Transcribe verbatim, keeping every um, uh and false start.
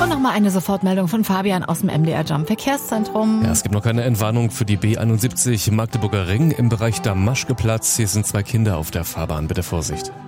Und nochmal eine Sofortmeldung von Fabian aus dem M D R Jump Verkehrszentrum. Ja, es gibt noch keine Entwarnung für die B einundsiebzig Magdeburger Ring im Bereich Damaschkeplatz. Hier sind zwei Kinder auf der Fahrbahn. Bitte Vorsicht.